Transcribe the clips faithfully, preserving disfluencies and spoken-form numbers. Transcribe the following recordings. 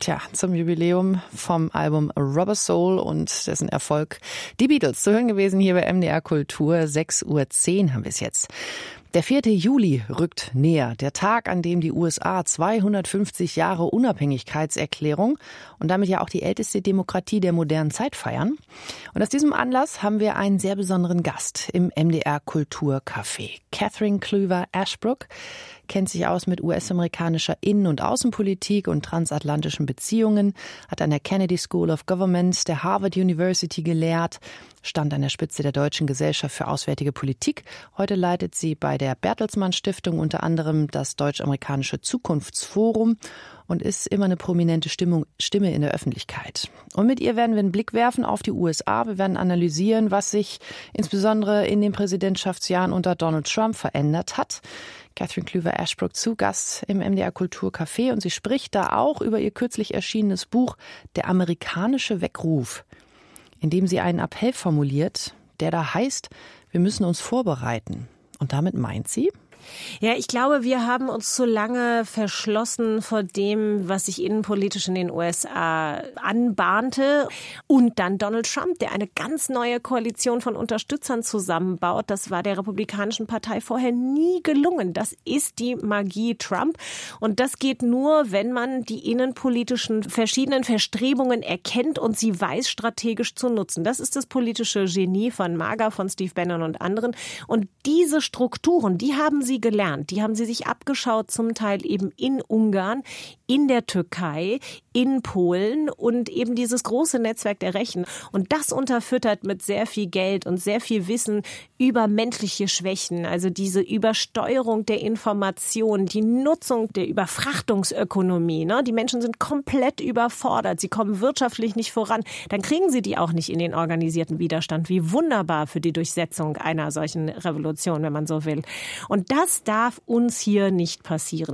Tja, zum Jubiläum vom Album Rubber Soul und dessen Erfolg die Beatles. Zu hören gewesen hier bei M D R Kultur. sechs Uhr zehn haben wir es jetzt. Der vierte Juli rückt näher, der Tag, an dem die U S A zweihundertfünfzig Jahre Unabhängigkeitserklärung und damit ja auch die älteste Demokratie der modernen Zeit feiern. Und aus diesem Anlass haben wir einen sehr besonderen Gast im M D R Kulturcafé. Catherine Cleaver Ashbrook kennt sich aus mit U S-amerikanischer Innen- und Außenpolitik und transatlantischen Beziehungen, hat an der Kennedy School of Government der Harvard University gelehrt, stand an der Spitze der Deutschen Gesellschaft für Auswärtige Politik. Heute leitet sie bei der Bertelsmann Stiftung unter anderem das Deutsch-Amerikanische Zukunftsforum und ist immer eine prominente Stimmung, Stimme in der Öffentlichkeit. Und mit ihr werden wir einen Blick werfen auf die U S A. Wir werden analysieren, was sich insbesondere in den Präsidentschaftsjahren unter Donald Trump verändert hat. Catherine Cleaver Ashbrook zu Gast im M D R Kulturcafé und sie spricht da auch über ihr kürzlich erschienenes Buch Der amerikanische Weckruf, in dem sie einen Appell formuliert, der da heißt, wir müssen uns vorbereiten. Und damit meint sie? Ja, ich glaube, wir haben uns zu lange verschlossen vor dem, was sich innenpolitisch in den U S A anbahnte. Und dann Donald Trump, der eine ganz neue Koalition von Unterstützern zusammenbaut. Das war der Republikanischen Partei vorher nie gelungen. Das ist die Magie Trump. Und das geht nur, wenn man die innenpolitischen verschiedenen Verstrebungen erkennt und sie weiß, strategisch zu nutzen. Das ist das politische Genie von MAGA, von Steve Bannon und anderen. Und diese Strukturen, die haben sie gelernt. Die haben sie sich abgeschaut, zum Teil eben in Ungarn, in der Türkei, in Polen und eben dieses große Netzwerk der Rechten. Und das unterfüttert mit sehr viel Geld und sehr viel Wissen über menschliche Schwächen, also diese Übersteuerung der Information, die Nutzung der Überfrachtungsökonomie. Ne? Die Menschen sind komplett überfordert, sie kommen wirtschaftlich nicht voran. Dann kriegen sie die auch nicht in den organisierten Widerstand. Wie wunderbar für die Durchsetzung einer solchen Revolution, wenn man so will. Und das darf uns hier nicht passieren.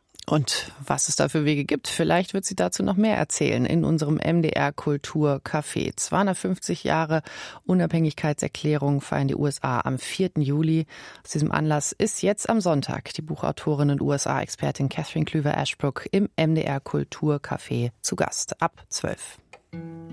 Und was es da für Wege gibt, vielleicht wird sie dazu noch mehr erzählen in unserem M D R Kulturcafé. zweihundertfünfzig Jahre Unabhängigkeitserklärung feiern die U S A am vierten Juli. Aus diesem Anlass ist jetzt am Sonntag die Buchautorin und U S A-Expertin Catherine Cleaver Ashbrook im M D R Kulturcafé zu Gast ab zwölf.